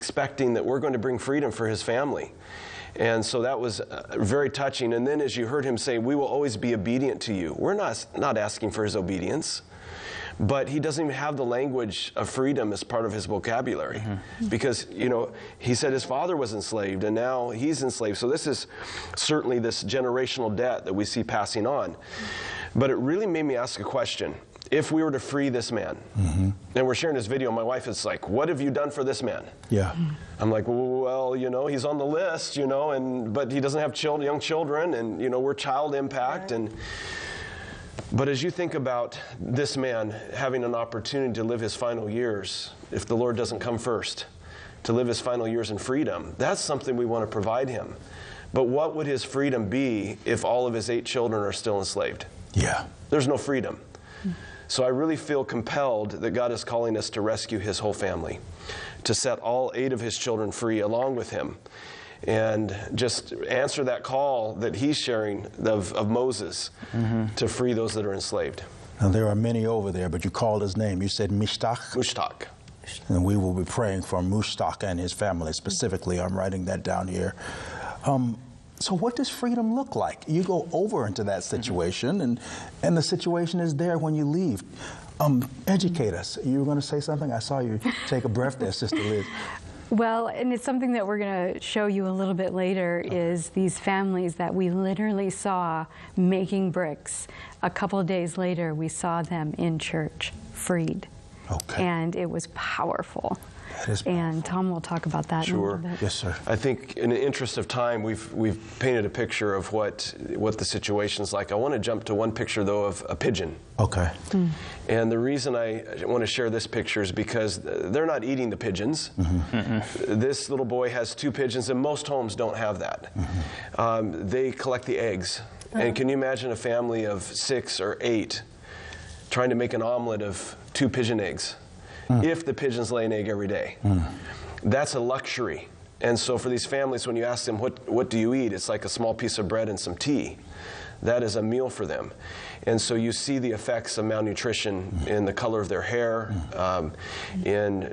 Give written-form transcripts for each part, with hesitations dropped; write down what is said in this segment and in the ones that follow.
expecting that we're going to bring freedom for his family. And so that was very touching. And then as you heard him say, we will always be obedient to you. We're not asking for his obedience. But he doesn't even have the language of freedom as part of his vocabulary. Mm-hmm. Because, you know, he said his father was enslaved and now he's enslaved. So this is certainly this generational debt that we see passing on. But it really made me ask a question. If we were to free this man, mm-hmm. and we're sharing this video, my wife is like, what have you done for this man? Yeah. I'm like, well, you know, he's on the list, you know, but he doesn't have young children, and, you know, we're child impact. But as you think about this man having an opportunity to live his final years, if the Lord doesn't come first, to live his final years in freedom, that's something we want to provide him. But what would his freedom be if all of his 8 children are still enslaved? Yeah. There's no freedom. So I really feel compelled that God is calling us to rescue his whole family, to set all 8 of his children free along with him, and just answer that call that he's sharing of Moses, mm-hmm. to free those that are enslaved. Now, there are many over there, but you called his name. You said Mushtaq? Mushtaq. And we will be praying for Mushtaq and his family specifically. I'm writing that down here. So what does freedom look like? You go over into that situation, and the situation is there when you leave. Educate us. You were going to say something? I saw you take a breath there, Sister Liz. Well, and it's something that we're going to show you a little bit later, is these families that we literally saw making bricks. A couple of days later, we saw them in church, freed. Okay. And it was powerful. And Tom will talk about that in a little bit. Yes, sir. I think in the interest of time, we've painted a picture of what the situation's like. I want to jump to one picture, though, of a pigeon. Okay. Mm. And the reason I want to share this picture is because they're not eating the pigeons. Mm-hmm. Mm-hmm. This little boy has 2 pigeons, and most homes don't have that. Mm-hmm. They collect the eggs. And can you imagine a family of 6 or 8 trying to make an omelet of 2 pigeon eggs? If the pigeons lay an egg every day. That's a luxury. And so for these families, when you ask them, what do you eat? It's like a small piece of bread and some tea. That is a meal for them. And so you see the effects of malnutrition in the color of their hair, and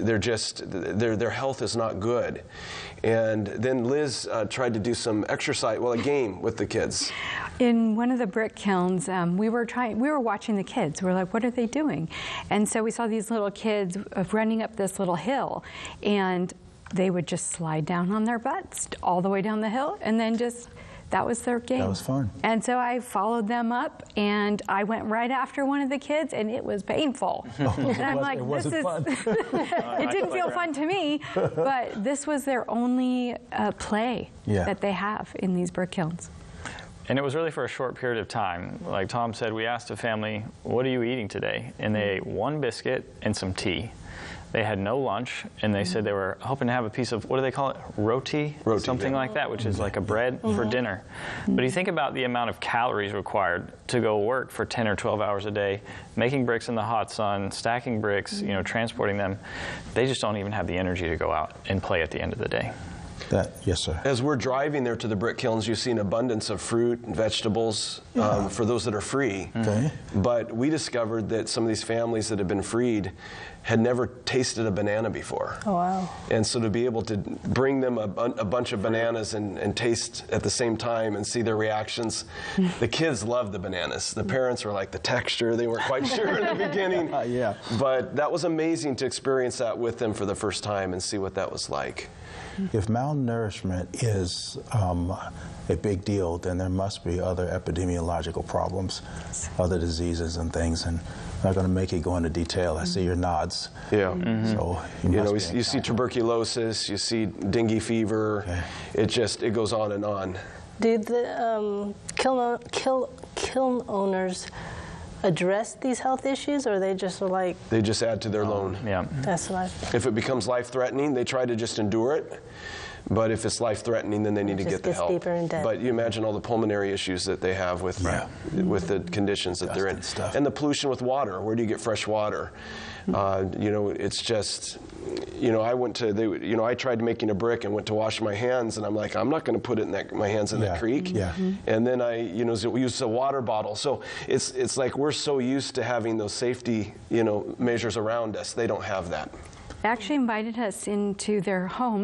their health is not good. And then Liz tried to do some exercise, a game with the kids. In one of the brick kilns, we were watching the kids. We were like, what are they doing? And so we saw these little kids running up this little hill, and they would just slide down on their butts all the way down the hill, and then that was their game. That was fun. And so I followed them up, and I went right after one of the kids, and it was painful. And I'm like, this is fun. It didn't feel fun to me, but this was their only play that they have in these brick kilns. And it was really for a short period of time. Like Tom said, we asked the family, what are you eating today? And they ate 1 biscuit and some tea. They had no lunch, and they said they were hoping to have a piece of, what do they call it, roti? Something like that, which is like a bread for dinner. But you think about the amount of calories required to go work for 10 or 12 hours a day, making bricks in the hot sun, stacking bricks, transporting them. They just don't even have the energy to go out and play at the end of the day. Yes, sir. As we're driving there to the brick kilns, you see an abundance of fruit and vegetables for those that are free. Okay. But we discovered that some of these families that have been freed had never tasted a banana before. Oh, wow. And so to be able to bring them a bunch of bananas and taste at the same time and see their reactions, the kids loved the bananas. The parents were like, the texture, they weren't quite sure in the beginning. Yeah. But that was amazing to experience that with them for the first time and see what that was like. If malnourishment is a big deal, then there must be other epidemiological problems, other diseases and things. And I'm not going to make you go into detail. I see your nods. Yeah. So you see tuberculosis, you see dengue fever. Okay. It goes on and on. Do the kiln owners address these health issues, or they just are like... They just add to their loan. Yeah. That's life. If it becomes life-threatening, they try to just endure it. But if it's life-threatening, then they need to get the help. Deeper in debt. But you imagine all the pulmonary issues that they have with the conditions that they're in. Stuff. And the pollution with water. Where do you get fresh water? It's just... I tried making a brick and went to wash my hands, and I'm like, I'm not going to put my hands in that creek. Yeah. And then I, used a water bottle. So it's like we're so used to having those safety, measures around us. They don't have that. actually invited us into their home